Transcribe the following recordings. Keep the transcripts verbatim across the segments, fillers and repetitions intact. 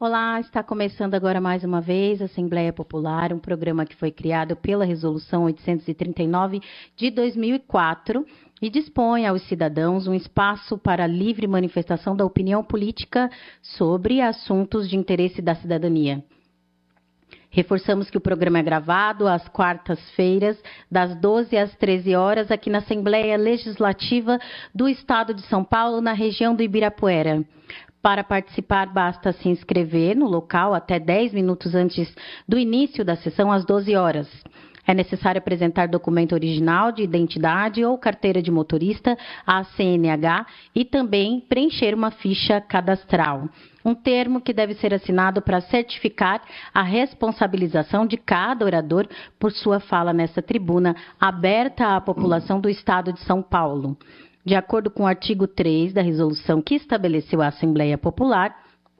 Olá, está começando agora mais uma vez a Assembleia Popular, um programa que foi criado pela Resolução oitocentos e trinta e nove de dois mil e quatro e dispõe aos cidadãos um espaço para livre manifestação da opinião política sobre assuntos de interesse da cidadania. Reforçamos que o programa é gravado às quartas-feiras, das doze às treze horas, aqui na Assembleia Legislativa do Estado de São Paulo, na região do Ibirapuera. Para participar, basta se inscrever no local até dez minutos antes do início da sessão, às doze horas. É necessário apresentar documento original de identidade ou carteira de motorista, a C N H, e também preencher uma ficha cadastral. Um termo que deve ser assinado para certificar a responsabilização de cada orador por sua fala nessa tribuna, aberta à população do Estado de São Paulo. De acordo com o artigo três da resolução que estabeleceu a Assembleia Popular,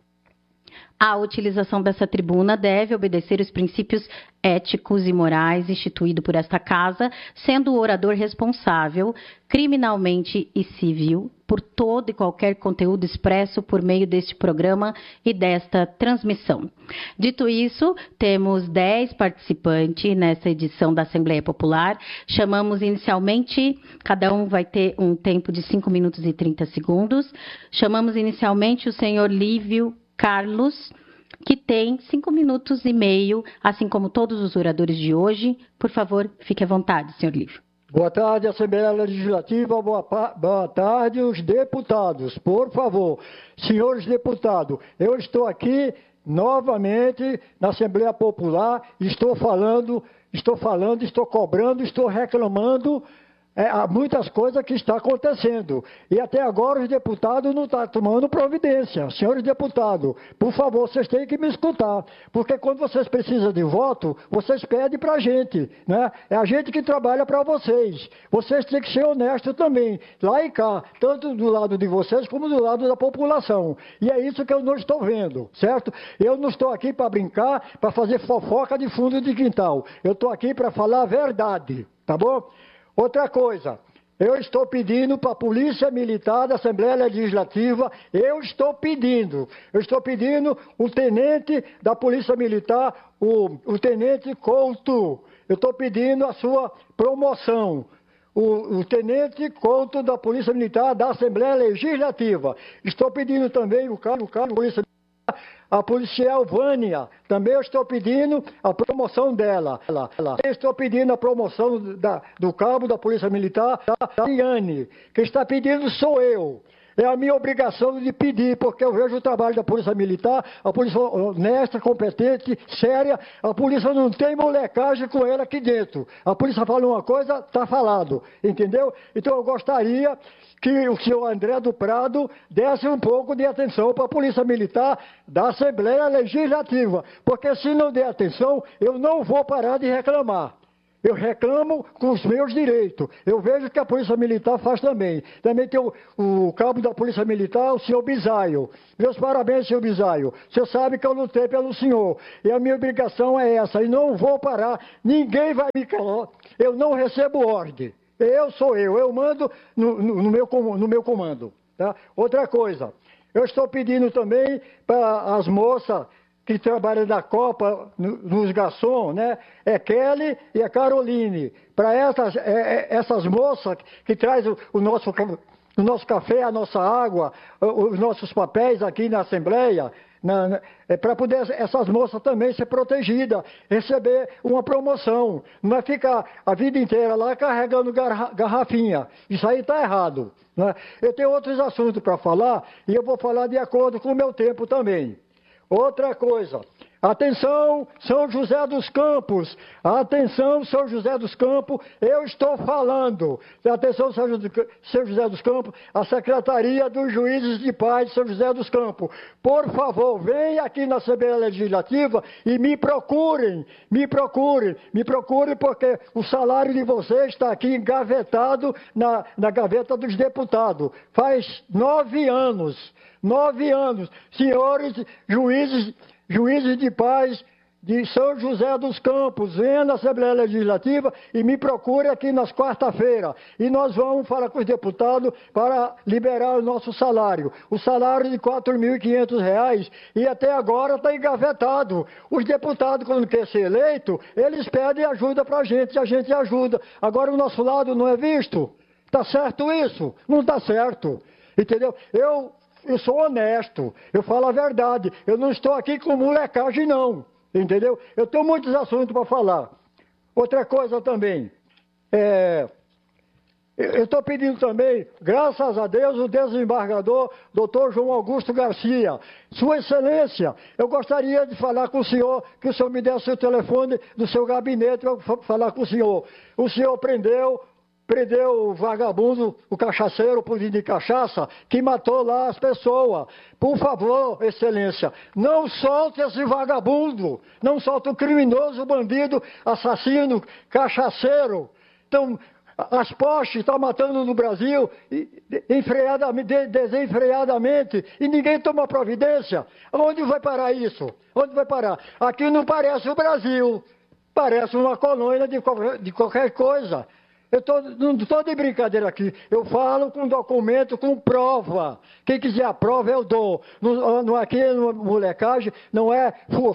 a utilização dessa tribuna deve obedecer os princípios éticos e morais instituídos por esta Casa, sendo o orador responsável, criminalmente e civil, por todo e qualquer conteúdo expresso por meio deste programa e desta transmissão. Dito isso, temos dez participantes nessa edição da Assembleia Popular. Chamamos inicialmente, cada um vai ter um tempo de cinco minutos e trinta segundos. Chamamos inicialmente o senhor Lívio Carlos, que tem cinco minutos e meio, assim como todos os oradores de hoje. Por favor, fique à vontade, senhor Lívio. Boa tarde, Assembleia Legislativa, boa, boa tarde, os deputados. Por favor, senhores deputados, eu estou aqui novamente na Assembleia Popular, estou falando, estou falando, estou cobrando, estou reclamando. É, há muitas coisas que estão acontecendo. E até agora os deputados não estão tomando providência. Senhores deputados, por favor, vocês têm que me escutar. Porque quando vocês precisam de voto, vocês pedem para a gente, né? É a gente que trabalha para vocês. Vocês têm que ser honestos também, lá e cá, tanto do lado de vocês como do lado da população. E é isso que eu não estou vendo, certo? Eu não estou aqui para brincar, para fazer fofoca de fundo de quintal. Eu estou aqui para falar a verdade, tá bom? Outra coisa, eu estou pedindo para a Polícia Militar da Assembleia Legislativa, eu estou pedindo, eu estou pedindo o tenente da Polícia Militar, o, o tenente Couto, eu estou pedindo a sua promoção. O, o tenente Couto da Polícia Militar da Assembleia Legislativa. Estou pedindo também o cargo, o cargo Polícia Militar, a policial Vânia, também eu estou pedindo a promoção dela. Eu estou pedindo a promoção da, do cabo da Polícia Militar, da Iane. Quem está pedindo sou eu. É a minha obrigação de pedir, porque eu vejo o trabalho da Polícia Militar, a polícia honesta, competente, séria. A polícia não tem molecagem com ela aqui dentro. A polícia fala uma coisa, está falado, entendeu? Então eu gostaria que o senhor André do Prado desse um pouco de atenção para a Polícia Militar da Assembleia Legislativa, porque se não der atenção, eu não vou parar de reclamar. Eu reclamo com os meus direitos. Eu vejo que a Polícia Militar faz também. Também tem o, o cabo da Polícia Militar, o senhor Bisaio. Meus parabéns, senhor Bisaio. Você sabe que eu lutei pelo senhor. E a minha obrigação é essa. E não vou parar. Ninguém vai me calar. Eu não recebo ordem. Eu sou eu. Eu mando no, no, no, meu, no meu comando. Tá? Outra coisa. Eu estou pedindo também para as moças que trabalham na Copa, nos garçons, né? É Kelly e a Caroline. Para essas, é, é, essas moças que trazem o, o, nosso, o nosso café, a nossa água, os nossos papéis aqui na Assembleia, na, na, é para poder essas moças também ser protegidas, receber uma promoção. Não é ficar a vida inteira lá carregando garra, garrafinha. Isso aí está errado. Né? Eu tenho outros assuntos para falar e eu vou falar de acordo com o meu tempo também. Outra coisa, atenção São José dos Campos, atenção São José dos Campos, eu estou falando, atenção São José dos Campos, a Secretaria dos Juízes de Paz de São José dos Campos, por favor, venha aqui na Assembleia Legislativa e me procurem, me procurem, me procurem porque o salário de vocês está aqui engavetado na, na gaveta dos deputados, faz nove anos. Nove anos, senhores juízes, juízes de paz de São José dos Campos, venha na Assembleia Legislativa e me procure aqui nas quarta-feira. E nós vamos falar com os deputados para liberar o nosso salário. O salário de quatro mil e quinhentos reais e até agora está engavetado. Os deputados, quando querem ser eleitos, eles pedem ajuda para a gente e a gente ajuda. Agora o nosso lado não é visto. Está certo isso? Não está certo. Entendeu? Eu, eu sou honesto, eu falo a verdade. Eu não estou aqui com molecagem, não. Entendeu? Eu tenho muitos assuntos para falar. Outra coisa também, é, eu estou pedindo também, graças a Deus, o desembargador, doutor João Augusto Garcia. Sua Excelência, eu gostaria de falar com o senhor, que o senhor me desse o telefone do seu gabinete para falar com o senhor. O senhor prendeu... Prendeu o vagabundo, o cachaceiro, o pudim de cachaça, que matou lá as pessoas. Por favor, Excelência, não solte esse vagabundo, não solte o criminoso, o bandido, assassino, cachaceiro. Então, as postes estão matando no Brasil enfreadamente, desenfreadamente e ninguém toma providência. Onde vai parar isso? Onde vai parar? Aqui não parece o Brasil, parece uma colônia de qualquer, de qualquer coisa. Eu tô, não estou de brincadeira aqui, eu falo com documento, com prova. Quem quiser a prova, eu dou. Não, não, aqui, no molecagem, não é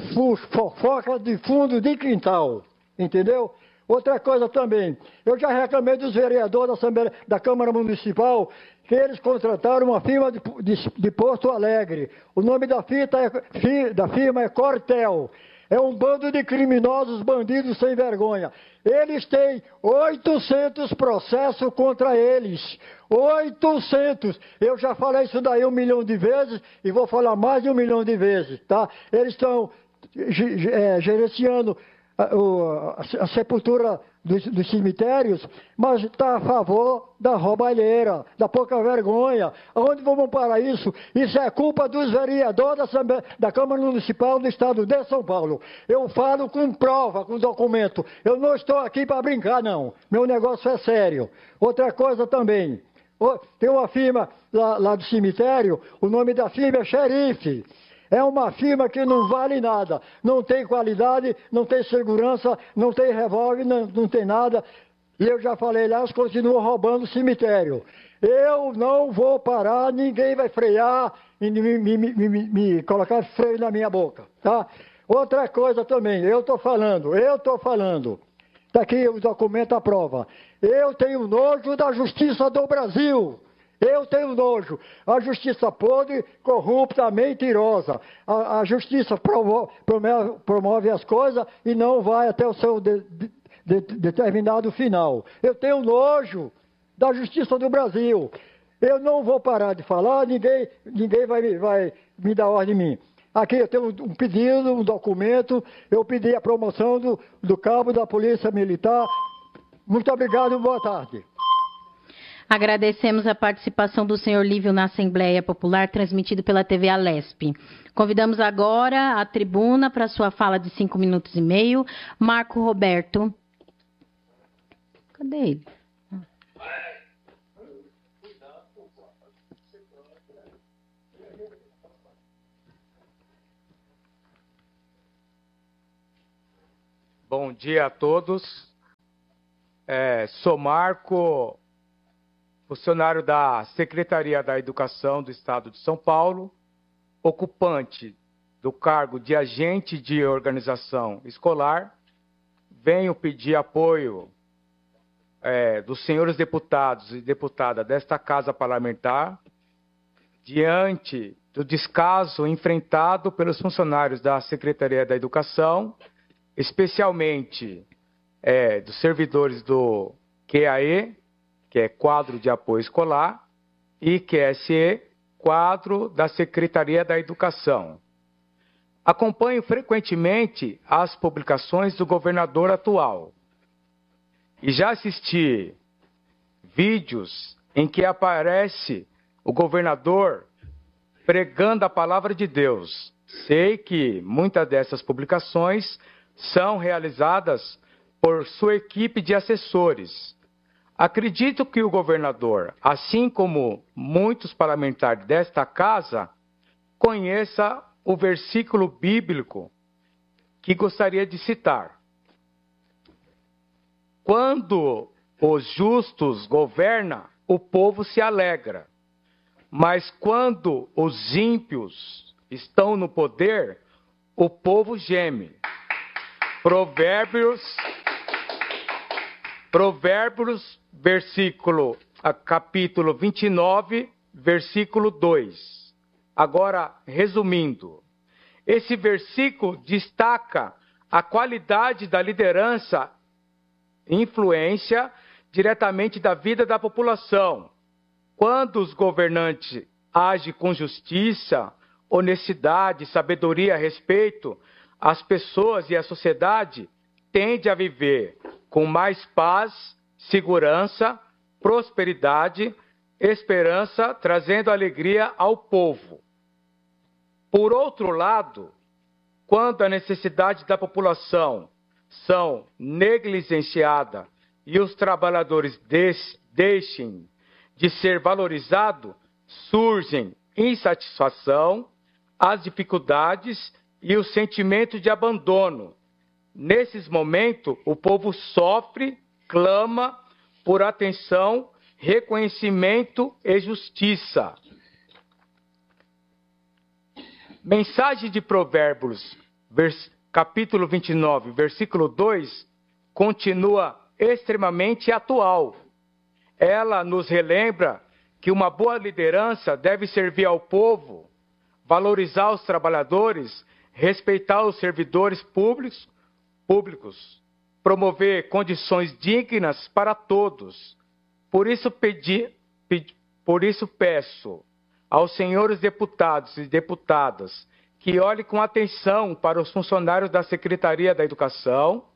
fofoca de fundo de quintal, entendeu? Outra coisa também, eu já reclamei dos vereadores da, Assembleia, da Câmara Municipal, que eles contrataram uma firma de, de, de Porto Alegre. O nome da, fita é, fi, da firma é Cortel. É um bando de criminosos, bandidos sem vergonha. Eles têm oitocentos processos contra eles. oitocentos! Eu já falei isso daí um milhão de vezes e vou falar mais de um milhão de vezes, tá? Eles estão é, gerenciando a, a, a sepultura dos, dos cemitérios, mas está a favor da roubalheira, da pouca vergonha. Onde vamos parar isso? Isso é culpa dos vereadores da, da Câmara Municipal do Estado de São Paulo. Eu falo com prova, com documento. Eu não estou aqui para brincar, não. Meu negócio é sério. Outra coisa também. Tem uma firma lá, lá do cemitério, o nome da firma é Xerife. É uma firma que não vale nada, não tem qualidade, não tem segurança, não tem revólver, não, não tem nada. E eu já falei lá, eles continuam roubando o cemitério. Eu não vou parar, ninguém vai frear e me, me, me, me, me colocar freio na minha boca, tá? Outra coisa também, eu estou falando, eu estou falando, está aqui o documento à prova. Eu tenho nojo da justiça do Brasil. Eu tenho nojo. A justiça podre, corrupta, mentirosa. A, a justiça provo, promove, promove as coisas e não vai até o seu de, de, de, determinado final. Eu tenho nojo da justiça do Brasil. Eu não vou parar de falar, ninguém, ninguém vai, vai me dar ordem em mim. Aqui eu tenho um pedido, um documento. Eu pedi a promoção do, do cabo da Polícia Militar. Muito obrigado e boa tarde. Agradecemos a participação do senhor Lívio na Assembleia Popular, transmitido pela T V Alesp. Convidamos agora a tribuna para sua fala de cinco minutos e meio, Marco Roberto. Cadê ele? Bom dia a todos. É, sou Marco, funcionário da Secretaria da Educação do Estado de São Paulo, ocupante do cargo de agente de organização escolar. Venho pedir apoio é, dos senhores deputados e deputadas desta Casa Parlamentar diante do descaso enfrentado pelos funcionários da Secretaria da Educação, especialmente é, dos servidores do Q A E, que é Quadro de Apoio Escolar, e Q S E, Quadro da Secretaria da Educação. Acompanho frequentemente as publicações do governador atual e já assisti vídeos em que aparece o governador pregando a palavra de Deus. Sei que muitas dessas publicações são realizadas por sua equipe de assessores. Acredito que o governador, assim como muitos parlamentares desta casa, conheça o versículo bíblico que gostaria de citar. Quando os justos governam, o povo se alegra. Mas quando os ímpios estão no poder, o povo geme. Provérbios, Provérbios, versículo, capítulo vinte e nove, versículo dois. Agora, resumindo, esse versículo destaca a qualidade da liderança, influência diretamente da vida da população. Quando os governantes agem com justiça, honestidade, sabedoria, respeito, as pessoas e a sociedade tendem a viver com mais paz, segurança, prosperidade, esperança, trazendo alegria ao povo. Por outro lado, quando a necessidade da população são negligenciadas e os trabalhadores deixem de ser valorizados, surgem insatisfação, as dificuldades e o sentimento de abandono. Nesses momentos, o povo sofre, clama por atenção, reconhecimento e justiça. Mensagem de Provérbios, vers... capítulo vinte e nove, versículo dois, continua extremamente atual. Ela nos relembra que uma boa liderança deve servir ao povo, valorizar os trabalhadores, respeitar os servidores públicos, públicos, promover condições dignas para todos. Por isso, pedi, pedi, por isso peço aos senhores deputados e deputadas que olhem com atenção para os funcionários da Secretaria da Educação,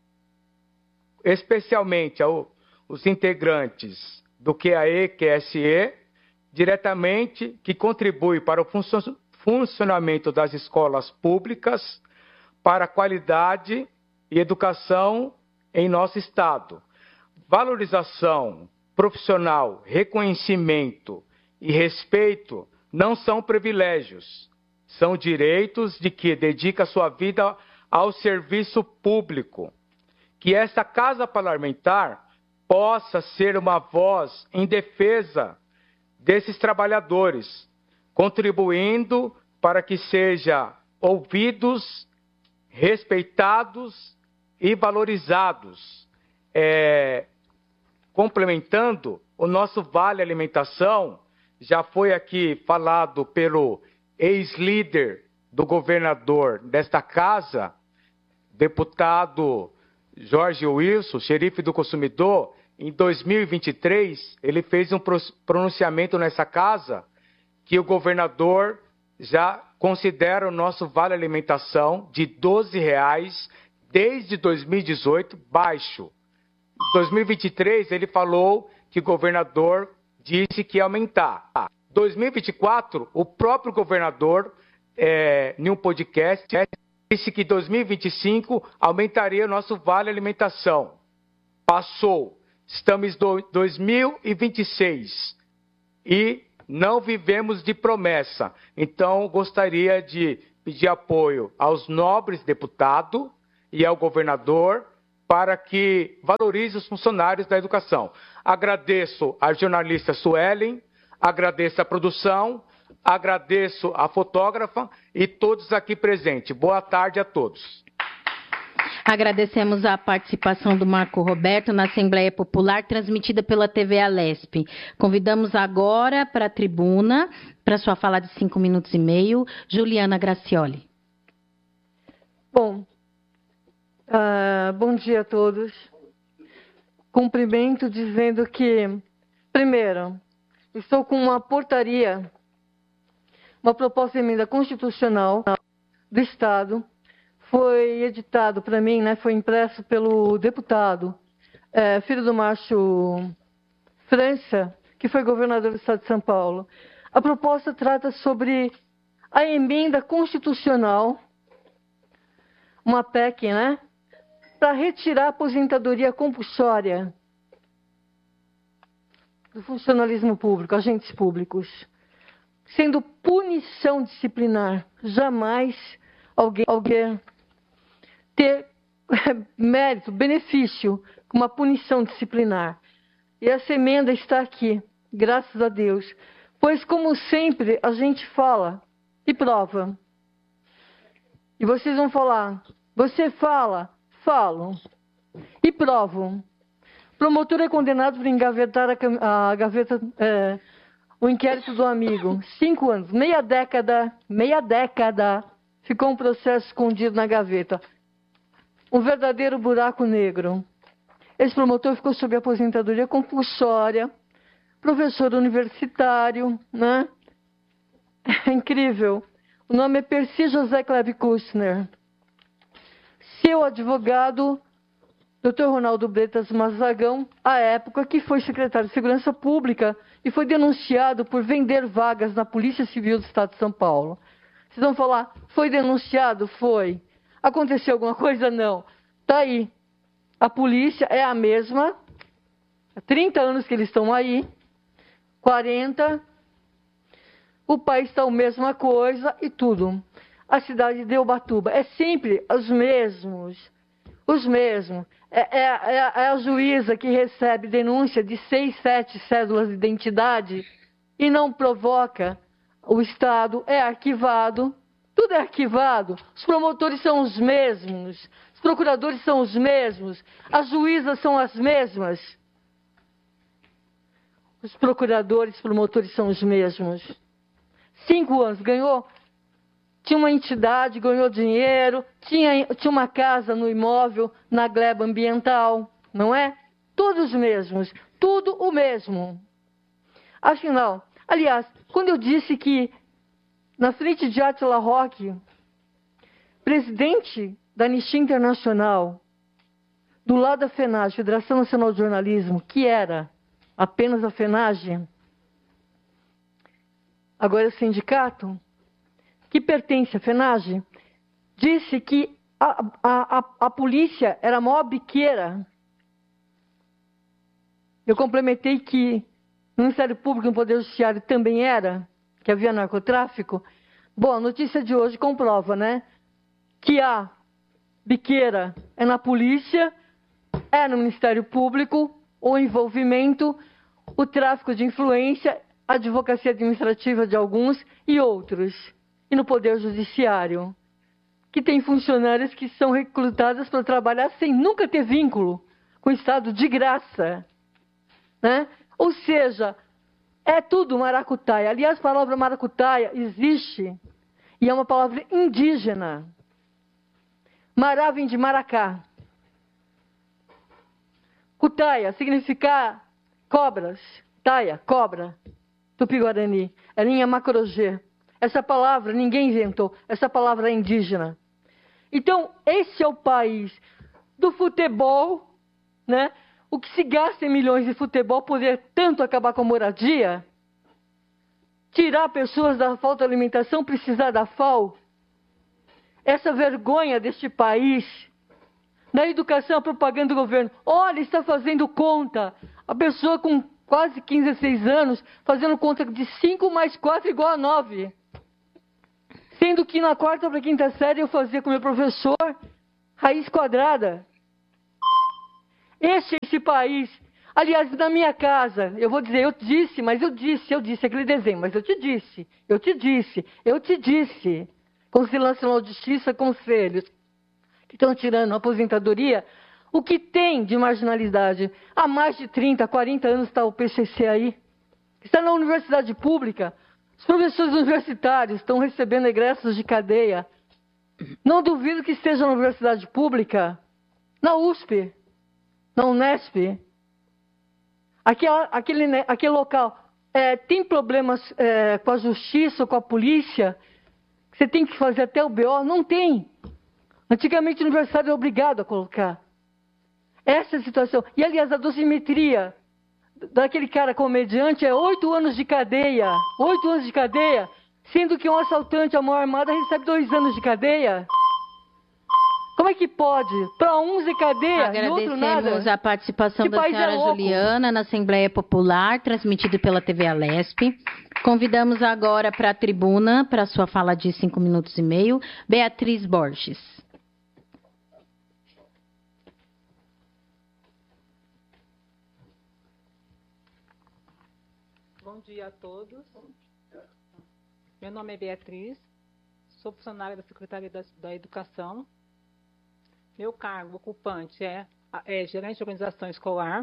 especialmente aos integrantes do Q A E, Q S E, diretamente que contribui para o funcionamento das escolas públicas, para a qualidade e educação em nosso Estado. Valorização profissional, reconhecimento e respeito não são privilégios, são direitos de que dedica sua vida ao serviço público. Que esta Casa Parlamentar possa ser uma voz em defesa desses trabalhadores, contribuindo para que sejam ouvidos, respeitados e valorizados. É, complementando, o nosso Vale Alimentação já foi aqui falado pelo ex-líder do governador desta casa, deputado Jorge Wilson, xerife do consumidor. Em dois mil e vinte e três, ele fez um pronunciamento nessa casa que o governador já considera o nosso Vale Alimentação de doze reais desde dois mil e dezoito baixo. Em dois mil e vinte e três, ele falou que o governador disse que ia aumentar. Em dois mil e vinte e quatro, o próprio governador, é, em um podcast, disse que em dois mil e vinte e cinco aumentaria o nosso Vale Alimentação. Passou. Estamos em dois mil e vinte e seis e não vivemos de promessa. Então, gostaria de pedir apoio aos nobres deputados e ao governador para que valorize os funcionários da educação. Agradeço à jornalista Suelen, agradeço a produção, agradeço a fotógrafa e todos aqui presentes. Boa tarde a todos. Agradecemos a participação do Marco Roberto na Assembleia Popular, transmitida pela T V Alesp. Convidamos agora para a tribuna, para sua fala de cinco minutos e meio, Juliana Gracioli. Bom, uh, bom dia a todos. Cumprimento dizendo que, primeiro, estou com uma portaria, uma proposta de emenda constitucional do Estado. Foi editado para mim, né, foi impresso pelo deputado, é, filho do Márcio França, que foi governador do Estado de São Paulo. A proposta trata sobre a emenda constitucional, uma P E C, né, para retirar a aposentadoria compulsória do funcionalismo público, agentes públicos, sendo punição disciplinar. Jamais alguém... alguém ter mérito, benefício, com uma punição disciplinar. E essa emenda está aqui, graças a Deus. Pois, como sempre, a gente fala e prova. E vocês vão falar, você fala, falo e provo. O promotor é condenado por engavetar a, a gaveta, é, o inquérito do amigo. Cinco anos, meia década, meia década, ficou um processo escondido na gaveta. Um verdadeiro buraco negro. Esse promotor ficou sob aposentadoria compulsória, professor universitário, né? É incrível. O nome é Percy José Cleve Kustner. Seu advogado, doutor Ronaldo Bretas Mazagão, à época que foi secretário de Segurança Pública e foi denunciado por vender vagas na Polícia Civil do Estado de São Paulo. Vocês vão falar, foi denunciado? Foi. Aconteceu alguma coisa? Não. Está aí. A polícia é a mesma. Há trinta anos que eles estão aí. quarenta. O país está a mesma coisa e tudo. A cidade de Ubatuba é sempre os mesmos. Os mesmos. É, é, é, é a juíza que recebe denúncia de seis, sete cédulas de identidade e não provoca o Estado. É arquivado. Tudo é arquivado. Os promotores são os mesmos. Os procuradores são os mesmos. As juízas são as mesmas. Os procuradores, promotores são os mesmos. Cinco anos, ganhou, tinha uma entidade, ganhou dinheiro, tinha, tinha uma casa no imóvel, na gleba ambiental, não é? Todos os mesmos, tudo o mesmo. Afinal, aliás, quando eu disse que na frente de Átila Roque, presidente da Anistia Internacional, do lado da FENAGE, Federação Nacional de Jornalismo, que era apenas a FENAGE, agora é o sindicato, que pertence à FENAGE, disse que a, a, a, a polícia era a maior biqueira. Eu complementei que no Ministério Público e no Poder Judiciário também era, que havia narcotráfico. Bom, a notícia de hoje comprova, né? Que a biqueira é na polícia, é no Ministério Público, o envolvimento, o tráfico de influência, a advocacia administrativa de alguns e outros. E no Poder Judiciário, que tem funcionários que são recrutadas para trabalhar sem nunca ter vínculo com o Estado de graça. Né? Ou seja, é tudo maracutaia. Aliás, a palavra maracutaia existe e é uma palavra indígena. Mará vem de maracá. Cutaia significa cobras. Taia, cobra. Tupi-Guarani. É linha Macorogê. Essa palavra ninguém inventou. Essa palavra é indígena. Então, esse é o país do futebol, né? O que se gasta em milhões de futebol, poder tanto acabar com a moradia, tirar pessoas da falta de alimentação, precisar da F A O. Essa vergonha deste país, na educação, a propaganda do governo. Olha, está fazendo conta. A pessoa com quase quinze, dezesseis anos, fazendo conta de cinco mais quatro igual a nove. Sendo que na quarta para quinta série eu fazia com meu professor raiz quadrada. Este é esse país. Aliás, na minha casa, eu vou dizer, eu disse, mas eu disse, eu disse aquele desenho, mas eu te disse, eu te disse, eu te disse. Conselho Nacional de Justiça, conselhos que estão tirando a aposentadoria, o que tem de marginalidade? Há mais de trinta, quarenta anos está o P C C aí. Está na universidade pública. Os professores universitários estão recebendo egressos de cadeia. Não duvido que esteja na universidade pública, na U S P, na Unesp. Aquela, aquele, aquele local é, tem problemas é, com a justiça ou com a polícia? Você tem que fazer até o B O? Não tem. Antigamente o universitário era obrigado a colocar. Essa é a situação. E, aliás, a dosimetria daquele cara comediante é oito anos de cadeia. Oito anos de cadeia. Sendo que um assaltante à mão armada recebe dois anos de cadeia. Como é que pode? Para uns é cadeia e outro nada. Agradecemos a participação Que da país senhora é louco? Juliana na Assembleia Popular, transmitido pela T V Alesp. Convidamos agora para a tribuna, para sua fala de cinco minutos e meio, Beatriz Borges. Bom dia a todos. Meu nome é Beatriz, sou funcionária da Secretaria da, da Educação. Meu cargo ocupante é, é gerente de organização escolar.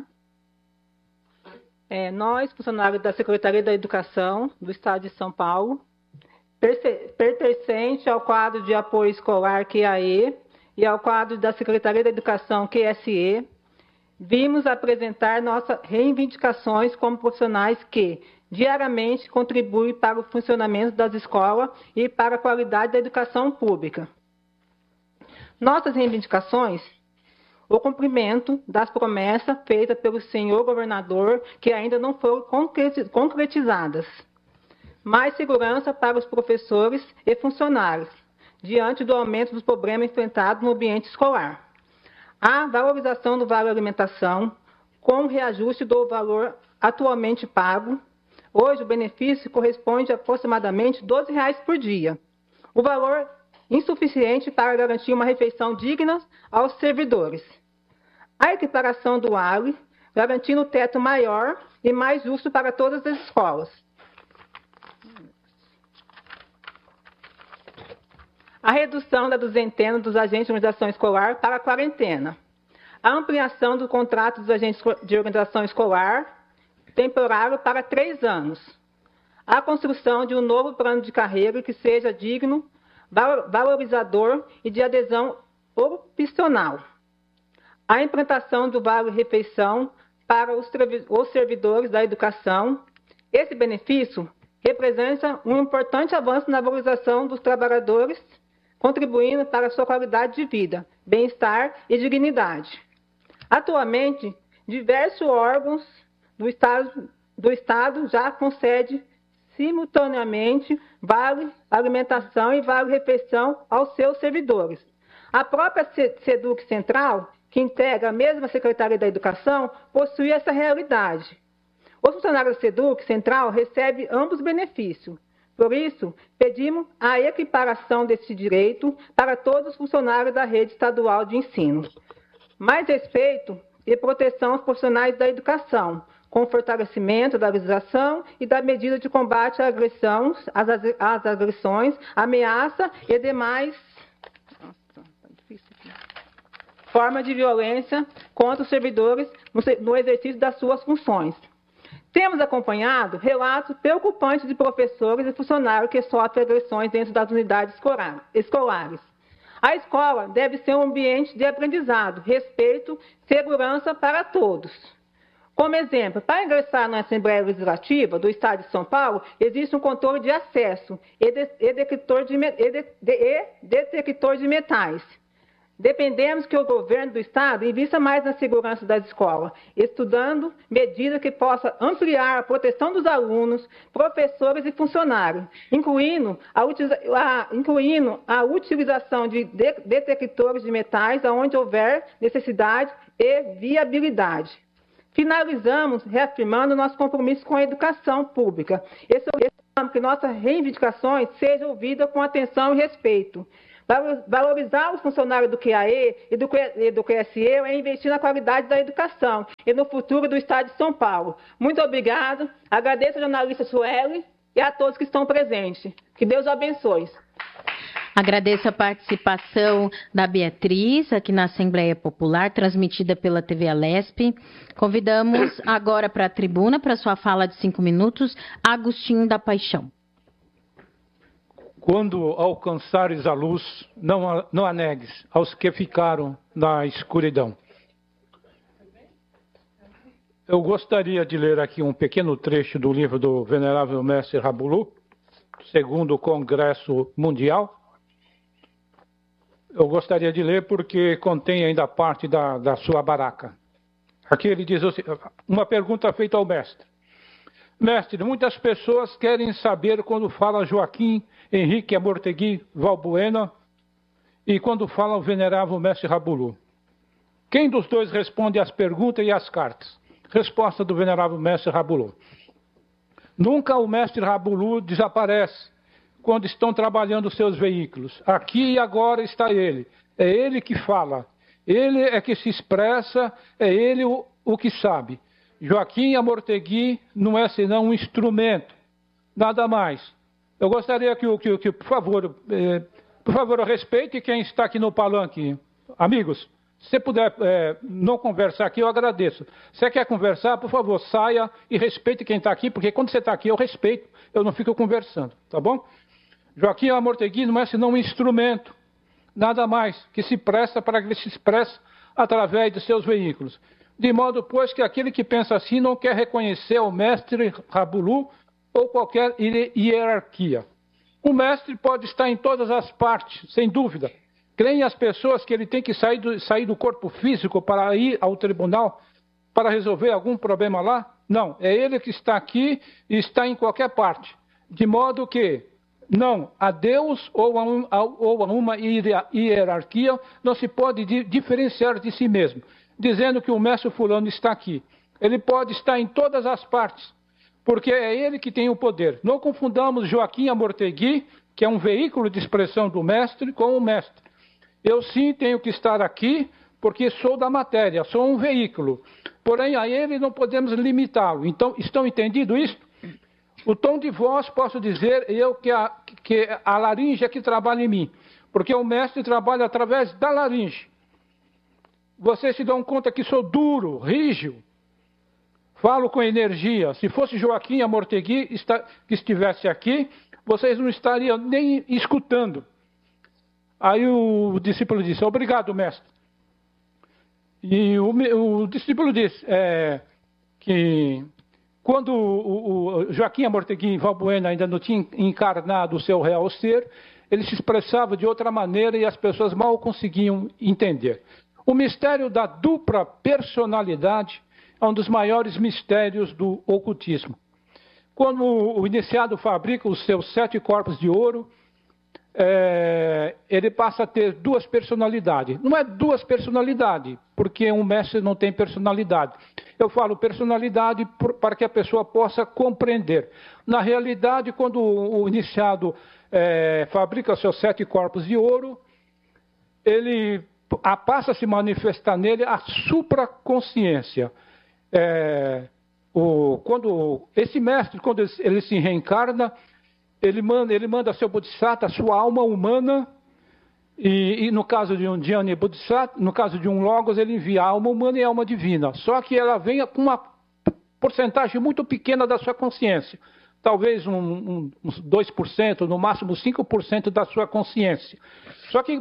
É, nós, funcionários da Secretaria da Educação do Estado de São Paulo, pertencente ao quadro de apoio escolar Q A E e ao quadro da Secretaria da Educação Q S E, vimos apresentar nossas reivindicações como profissionais que diariamente contribuem para o funcionamento das escolas e para a qualidade da educação pública. Nossas reivindicações, o cumprimento das promessas feitas pelo senhor governador, que ainda não foram concretizadas. Mais segurança para os professores e funcionários, diante do aumento dos problemas enfrentados no ambiente escolar. A valorização do vale alimentação, com reajuste do valor atualmente pago. Hoje, o benefício corresponde a aproximadamente doze reais por dia. O valor insuficiente para garantir uma refeição digna aos servidores. A equiparação do vale, garantindo teto maior e mais justo para todas as escolas. A redução da duzentena dos agentes de organização escolar para a quarentena. A ampliação do contrato dos agentes de organização escolar temporário para três anos. A construção de um novo plano de carreira que seja digno, valorizador e de adesão opcional. A implantação do vale-refeição para os servidores da educação. Esse benefício representa um importante avanço na valorização dos trabalhadores, contribuindo para a sua qualidade de vida, bem-estar e dignidade. Atualmente, diversos órgãos do Estado, do Estado já concedem simultaneamente vale alimentação e vale refeição aos seus servidores. A própria SEDUC Central, que integra a mesma Secretaria da Educação, possui essa realidade. Os funcionários da SEDUC Central recebem ambos benefícios. Por isso, pedimos a equiparação desse direito para todos os funcionários da rede estadual de ensino. Mais respeito e proteção aos profissionais da educação, com fortalecimento da legislação e da medida de combate à agressão, às, às agressões, ameaça e demais formas de violência contra os servidores no, no exercício das suas funções. Temos acompanhado relatos preocupantes de professores e funcionários que sofrem agressões dentro das unidades escolares. A escola deve ser um ambiente de aprendizado, respeito, segurança para todos. Como exemplo, para ingressar na Assembleia Legislativa do Estado de São Paulo, existe um controle de acesso e, de, e, detector, de, e, de, e detector de metais. Dependemos que o governo do Estado invista mais na segurança das escolas, estudando medidas que possam ampliar a proteção dos alunos, professores e funcionários, incluindo a, a, incluindo a utilização de, de detectores de metais onde houver necessidade e viabilidade. Finalizamos reafirmando nosso compromisso com a educação pública. Esperamos que nossas reivindicações sejam ouvidas com atenção e respeito. Valorizar os funcionários do Q A E e do, e do Q S E é investir na qualidade da educação e no futuro do Estado de São Paulo. Muito obrigado. Agradeço a jornalista Sueli e a todos que estão presentes. Que Deus abençoe. Agradeço a participação da Beatriz aqui na Assembleia Popular, transmitida pela T V Alesp. Convidamos agora para a tribuna, para sua fala de cinco minutos, Agostinho da Paixão. Quando alcançares a luz, não a, não a negues aos que ficaram na escuridão. Eu gostaria de ler aqui um pequeno trecho do livro do Venerável Mestre Rabulu, segundo o Congresso Mundial. Eu gostaria de ler porque contém ainda parte da, da sua baraca. Aqui ele diz assim, uma pergunta feita ao mestre. Mestre, muitas pessoas querem saber quando fala Joaquim Henrique Amortegui Valbuena e quando fala o Venerável Mestre Rabulu. Quem dos dois responde às perguntas e às cartas? Resposta do Venerável Mestre Rabulu. Nunca o Mestre Rabulu desaparece quando estão trabalhando seus veículos. Aqui e agora está ele. É ele que fala. Ele é que se expressa, é ele o, o que sabe. Joaquim Amortegui não é senão um instrumento, nada mais. Eu gostaria que, que, que por favor, eh, por favor, respeite quem está aqui no palanque. Amigos, se você puder eh, não conversar aqui, eu agradeço. Se você quer conversar, por favor, saia e respeite quem está aqui, porque quando você está aqui, eu respeito, eu não fico conversando, tá bom? Joaquim Amortegui não é senão um instrumento, nada mais, que se presta para que ele se expresse através de seus veículos. De modo, pois, que aquele que pensa assim não quer reconhecer o mestre Rabulu ou qualquer hierarquia. O mestre pode estar em todas as partes, sem dúvida. Creem as pessoas que ele tem que sair do, sair do corpo físico para ir ao tribunal, para resolver algum problema lá? Não, é ele que está aqui e está em qualquer parte. De modo que, não, a Deus ou a, um, a, ou a uma hierarquia não se pode di, diferenciar de si mesmo, dizendo que o mestre fulano está aqui. Ele pode estar em todas as partes, porque é ele que tem o poder. Não confundamos Joaquim Amortegui, que é um veículo de expressão do mestre, com o mestre. Eu sim tenho que estar aqui, porque sou da matéria, sou um veículo. Porém, a ele não podemos limitá-lo. Então, estão entendido isso? O tom de voz, posso dizer, eu que a, que a laringe é que trabalha em mim, porque o mestre trabalha através da laringe. Vocês se dão conta que sou duro, rígido, falo com energia. Se fosse Joaquim Amortegui que estivesse aqui, vocês não estariam nem escutando. Aí o discípulo disse, obrigado, mestre. E o, o discípulo disse é, que quando o, o Joaquim Amortegui em Valbuena ainda não tinha encarnado o seu real ser, ele se expressava de outra maneira e as pessoas mal conseguiam entender. O mistério da dupla personalidade é um dos maiores mistérios do ocultismo. Quando o iniciado fabrica os seus sete corpos de ouro, é, ele passa a ter duas personalidades. Não é duas personalidades, porque um mestre não tem personalidade. Eu falo personalidade por, para que a pessoa possa compreender. Na realidade, quando o iniciado é, fabrica os seus sete corpos de ouro, ele a, passa a se manifestar nele a supraconsciência. É, o, quando esse mestre, quando ele, ele se reencarna, ele manda, ele manda seu Bodhisattva, a sua alma humana, e, e no caso de um Dhyani Bodhisattva, no caso de um Logos, ele envia a alma humana e a alma divina. Só que ela vem com uma porcentagem muito pequena da sua consciência. Talvez um, um, uns dois por cento, no máximo cinco por cento da sua consciência. Só que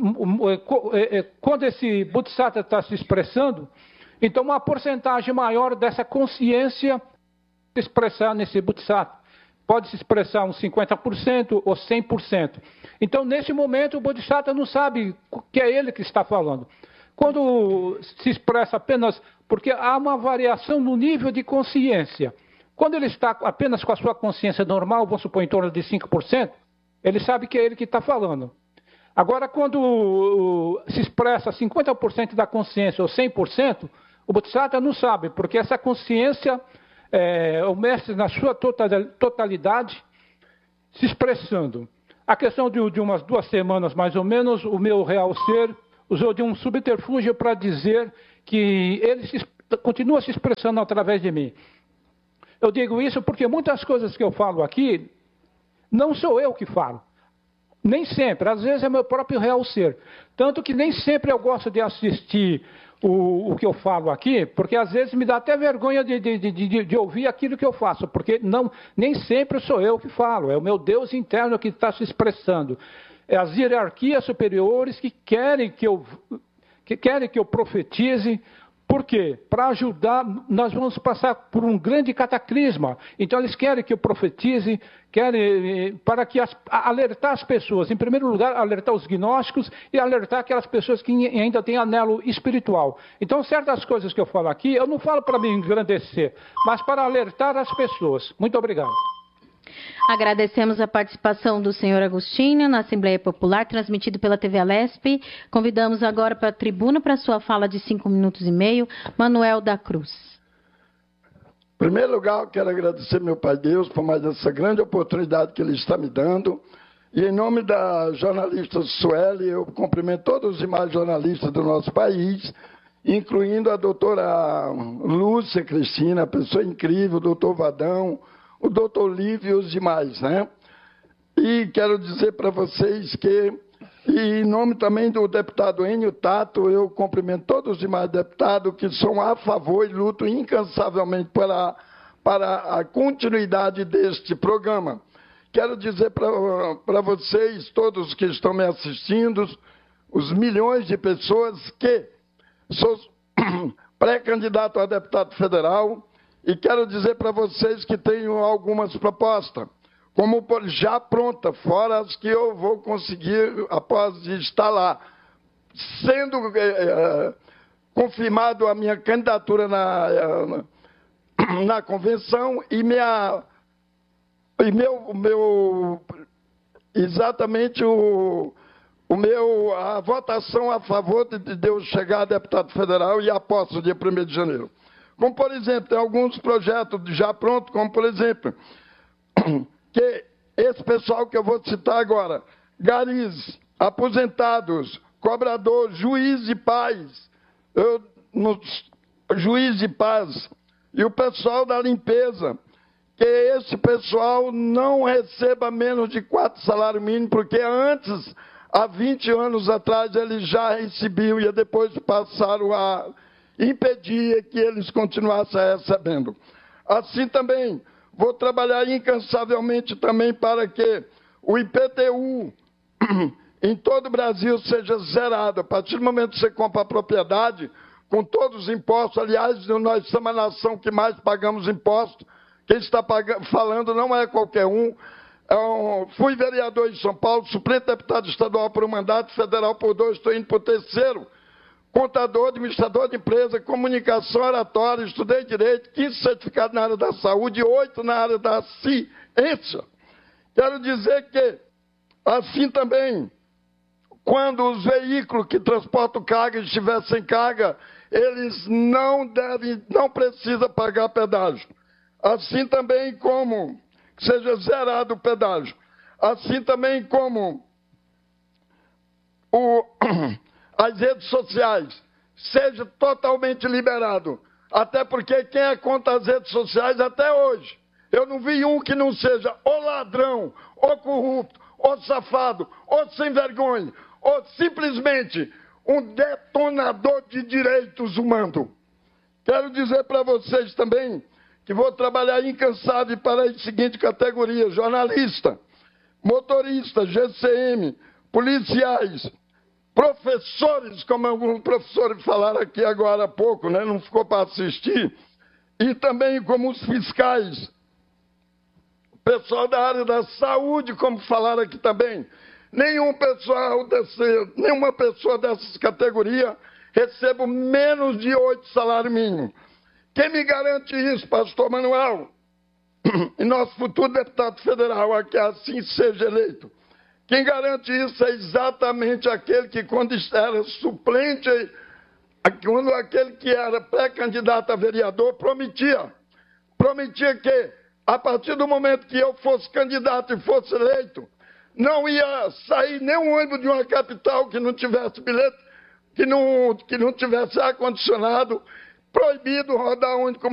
quando esse Bodhisattva está se expressando, então uma porcentagem maior dessa consciência se expressar nesse Bodhisattva. Pode se expressar uns cinquenta por cento ou cem por cento. Então, nesse momento, o Bodhisattva não sabe que é ele que está falando. Quando se expressa apenas... Porque há uma variação no nível de consciência. Quando ele está apenas com a sua consciência normal, vamos supor em torno de cinco por cento, ele sabe que é ele que está falando. Agora, quando se expressa cinquenta por cento da consciência ou cem por cento, o Bodhisattva não sabe, porque essa consciência... É, o mestre na sua totalidade se expressando. A questão de, de umas duas semanas mais ou menos, o meu real ser usou de um subterfúgio para dizer que ele se, continua se expressando através de mim. Eu digo isso porque muitas coisas que eu falo aqui, não sou eu que falo. Nem sempre, às vezes é meu próprio real ser. Tanto que nem sempre eu gosto de assistir o, o que eu falo aqui, porque às vezes me dá até vergonha de, de, de, de, de ouvir aquilo que eu faço, porque não, nem sempre sou eu que falo, é o meu Deus interno que está se expressando. É as hierarquias superiores que querem que eu, que querem que eu profetize. Por quê? Para ajudar, nós vamos passar por um grande cataclisma. Então eles querem que eu profetize, querem para que as, alertar as pessoas, em primeiro lugar, alertar os gnósticos e alertar aquelas pessoas que ainda têm anelo espiritual. Então certas coisas que eu falo aqui, eu não falo para me engrandecer, mas para alertar as pessoas. Muito obrigado. Agradecemos a participação do senhor Agostinho na Assembleia Popular, transmitido pela T V Alesp. Convidamos agora para a tribuna para sua fala de cinco minutos e meio, Manuel da Cruz. Em primeiro lugar, eu quero agradecer meu Pai Deus por mais essa grande oportunidade que Ele está me dando. E em nome da jornalista Sueli, eu cumprimento todos os demais jornalistas do nosso país incluindo a doutora Lúcia Cristina, pessoa incrível, o doutor Vadão, o doutor Lívio e os demais, né? E quero dizer para vocês que, e em nome também do deputado Enio Tato, eu cumprimento todos os demais deputados que são a favor e lutam incansavelmente para, para a continuidade deste programa. Quero dizer para vocês, todos que estão me assistindo, os milhões de pessoas que sou pré-candidato a deputado federal, e quero dizer para vocês que tenho algumas propostas, como já pronta, fora as que eu vou conseguir após estar lá. Sendo é, confirmado a minha candidatura na, na convenção e, minha, e meu, meu exatamente o, o meu, a votação a favor de, de eu chegar a deputado federal e após o dia primeiro de janeiro. Como, por exemplo, tem alguns projetos já prontos, como, por exemplo, que esse pessoal que eu vou citar agora, garis, aposentados, cobrador, juiz de paz, eu, no, juiz de paz, e o pessoal da limpeza, que esse pessoal não receba menos de quatro salários mínimos, porque antes, há vinte anos atrás, eles já recebiam e depois passaram a impedir que eles continuassem recebendo. Assim também, vou trabalhar incansavelmente também para que o I P T U em todo o Brasil seja zerado. A partir do momento que você compra a propriedade, com todos os impostos, aliás, nós somos a nação que mais pagamos impostos, quem está pagando, falando não é qualquer um. É um, fui vereador em São Paulo, suplente deputado estadual por um mandato, federal por dois, estou indo para o terceiro. Contador, administrador de empresa, comunicação, oratória, estudei direito, quinze certificados na área da saúde, oito na área da ciência. Quero dizer que, assim também, quando os veículos que transportam carga estiverem sem carga, eles não devem, não precisam pagar pedágio. Assim também como seja zerado o pedágio. Assim também como o... as redes sociais, seja totalmente liberado. Até porque quem é contra as redes sociais até hoje, eu não vi um que não seja ou ladrão, ou corrupto, ou safado, ou sem vergonha, ou simplesmente um detonador de direitos humanos. Quero dizer para vocês também que vou trabalhar incansável para a seguinte categoria: jornalista, motorista, G C M, policiais, professores, como alguns professores falaram aqui agora há pouco, né? Não ficou para assistir, e também como os fiscais, pessoal da área da saúde, como falaram aqui também. Nenhum pessoal desse, nenhuma pessoa dessas categorias recebe menos de oito salários mínimos. Quem me garante isso, pastor Manuel, e nosso futuro deputado federal, a que assim seja eleito? Quem garante isso é exatamente aquele que, quando era suplente, quando aquele que era pré-candidato a vereador, prometia. Prometia que, a partir do momento que eu fosse candidato e fosse eleito, não ia sair nenhum ônibus de uma capital que não tivesse bilhete, que não, que não tivesse ar-condicionado, proibido rodar ônibus